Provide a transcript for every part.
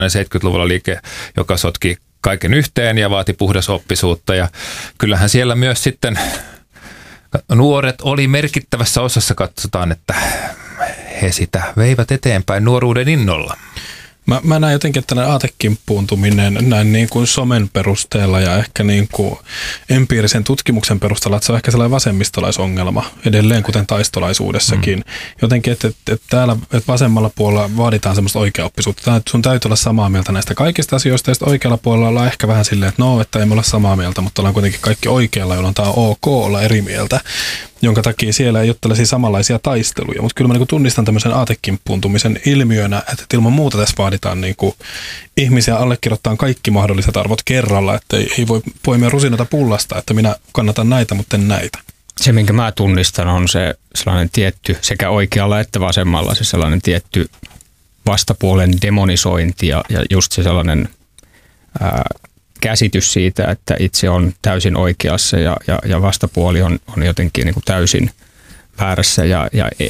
70-luvulla liike, joka sotki kaiken yhteen ja vaati puhdasoppisuutta. Ja kyllähän siellä myös sitten nuoret oli merkittävässä osassa, katsotaan, että he sitä veivät eteenpäin nuoruuden innolla. Mä näen jotenkin, että tällainen aatekimppuuntuminen näin niin kuin somen perusteella ja ehkä niin kuin empiirisen tutkimuksen perusteella, että se on ehkä sellainen vasemmistolaisongelma edelleen, kuten taistolaisuudessakin. Jotenkin, että täällä että vasemmalla puolella vaaditaan semmoista oikeaoppisuutta. Sun täytyy olla samaa mieltä näistä kaikista asioista, ja sitten oikealla puolella ollaan ehkä vähän silleen, että no, että ei me olla samaa mieltä, mutta ollaan kuitenkin kaikki oikealla, jolloin tämä on ok olla eri mieltä, jonka takia siellä ei ole tällaisia samanlaisia taisteluja. Mutta kyllä mä niin tunnistan tämmöisen aatekimppuuntumisen ilmiönä, että ilman muuta tässä vaaditaan niin kuin ihmisiä allekirjoittaa kaikki mahdolliset arvot kerralla, että ei voi poimia rusinoita pullasta, että minä kannatan näitä, mutta en näitä. Se, minkä mä tunnistan, on se sellainen tietty, sekä oikealla että vasemmalla, se sellainen tietty vastapuolen demonisointi ja just se sellainen käsitys siitä, että itse on täysin oikeassa ja vastapuoli on jotenkin niin kuin täysin väärässä ja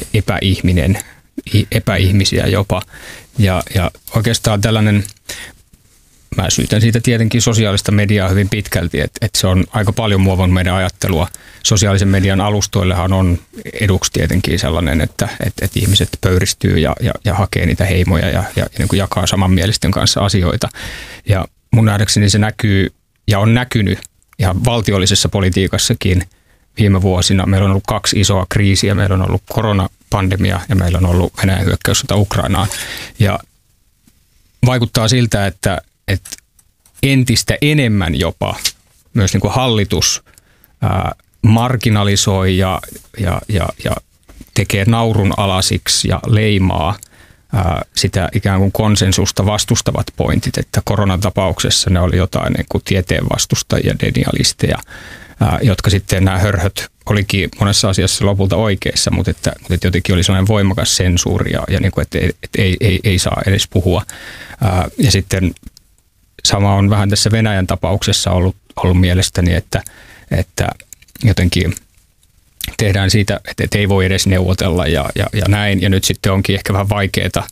epäihmisiä jopa. Ja oikeastaan tällainen, mä syytän siitä tietenkin sosiaalista mediaa hyvin pitkälti, että se on aika paljon muovannut meidän ajattelua. Sosiaalisen median alustoillehan on eduksi tietenkin sellainen, että ihmiset pöyristyy ja hakee niitä heimoja ja niin kuin jakaa samanmielisten kanssa asioita. Ja mun nähdäkseni se näkyy ja on näkynyt ihan valtiollisessa politiikassakin viime vuosina. Meillä on ollut 2 isoa kriisiä. Meillä on ollut koronapandemia ja meillä on ollut Venäjän hyökkäyssota Ukrainaan. Ja vaikuttaa siltä, että entistä enemmän jopa myös niin kuin hallitus marginalisoi ja tekee naurun alasiksi ja leimaa sitä ikään kuin konsensusta vastustavat pointit, että koronatapauksessa ne oli jotain niin kuin tieteen vastustajia, denialisteja, jotka sitten nämä hörhöt olikin monessa asiassa lopulta oikeassa, mutta että jotenkin oli sellainen voimakas sensuuri ja niin kuin, että ei saa edes puhua. Ja sitten sama on vähän tässä Venäjän tapauksessa ollut mielestäni, että jotenkin tehdään siitä, että ei voi edes neuvotella ja näin. Ja nyt sitten onkin ehkä vähän vaikeaa,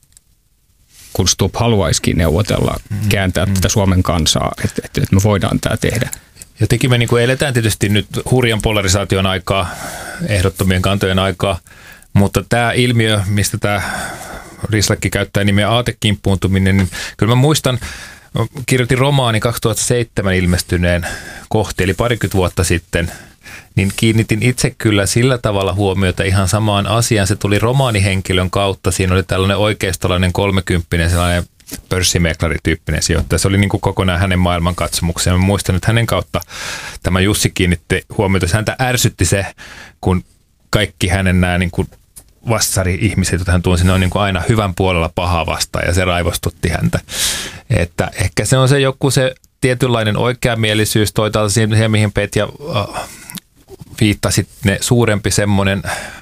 kun Stubb haluaisikin neuvotella, kääntää tätä Suomen kansaa, että me voidaan tämä tehdä. Jotenkin me niin kuin eletään tietysti nyt hurjan polarisaation aikaa, ehdottomien kantojen aikaa, mutta tämä ilmiö, mistä tämä Rislakki käyttää nimeä aatekimppuuntuminen, niin kyllä mä muistan, kirjoitin romaani 2007 ilmestyneen kohti, eli 20 vuotta sitten, niin kiinnitin itse kyllä sillä tavalla huomiota ihan samaan asiaan. Se tuli romaanihenkilön kautta. Siinä oli tällainen oikeistolainen 30, sellainen pörssimeklarityyppinen sijoittaja. Se oli niin kuin kokonaan hänen maailmankatsomukseen. Mä muistan, että hänen kautta tämä Jussi kiinnitti huomiota. Häntä ärsytti se, kun kaikki hänen nämä niin kuin vassari-ihmiset, joita hän tunsi, ne on niin kuin aina hyvän puolella pahaa vastaan, ja se raivostutti häntä. Että ehkä se on se joku se tietynlainen oikeamielisyys, toisaalta siihen, mihin Petja viittasit, ne suurempi semmoinen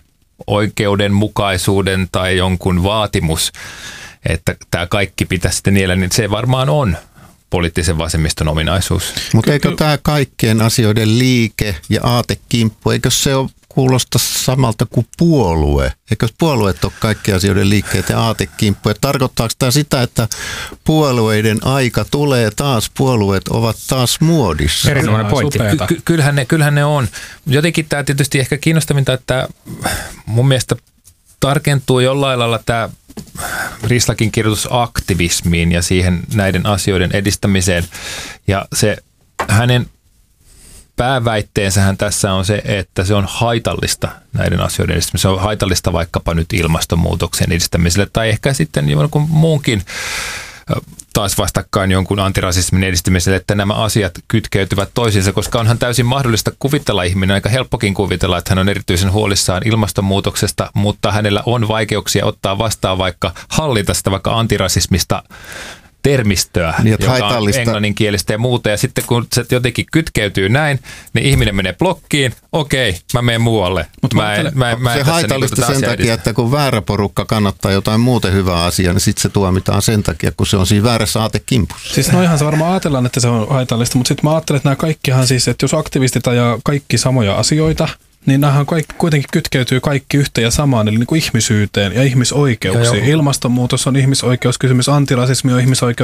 oikeudenmukaisuuden tai jonkun vaatimus, että tämä kaikki pitäisi sitten niellä, niin se varmaan on poliittisen vasemmiston ominaisuus. Mutta eikö tämä kaikkien asioiden liike ja aatekimppu, eikö se ole kuulosta samalta kuin puolue? Eikö puolueet ole kaikkien asioiden liikkeet ja aatekimppu? Ja tarkoittaako tämä sitä, että puolueiden aika tulee taas, puolueet ovat taas muodissa? Erinomainen pointti. Kyllähän ne on. Jotenkin tämä tietysti ehkä kiinnostavinta, että mun mielestä tarkentuu jollain lailla tämä Rislakin kirjoitus aktivismiin ja siihen näiden asioiden edistämiseen. Ja se hänen pääväitteensähän tässä on se, että se on haitallista näiden asioiden edistämiselle. Se on haitallista vaikkapa nyt ilmastonmuutoksen edistämiselle tai ehkä sitten jonkun muunkin taas vastakkain jonkun antirasismin edistämiselle, että nämä asiat kytkeytyvät toisiinsa, koska onhan täysin mahdollista kuvitella ihminen, aika helppokin kuvitella, että hän on erityisen huolissaan ilmastonmuutoksesta, mutta hänellä on vaikeuksia ottaa vastaan vaikka hallita sitä vaikka antirasismista termistöä, niin, joka on englanninkielistä ja muuta. Ja sitten kun se jotenkin kytkeytyy näin, niin ihminen menee blokkiin. Okei, mä menen muualle. Se haitallista sen takia, että kun väärä porukka kannattaa jotain muuten hyvää asiaa, niin sitten se tuomitaan sen takia, kun se on siinä väärässä aatekimpussa. Siis ihan se varmaan ajatellaan, että se on haitallista, mutta sitten mä ajattelen, että nämä kaikkihan siis, että jos aktivistit ajaa kaikki samoja asioita, niin nämähän kuitenkin kytkeytyy kaikki yhteen ja samaan, eli niin kuin ihmisyyteen ja ihmisoikeuksiin. Ilmastonmuutos on ihmisoikeuskysymys, antirasismi on ihmisoikeus.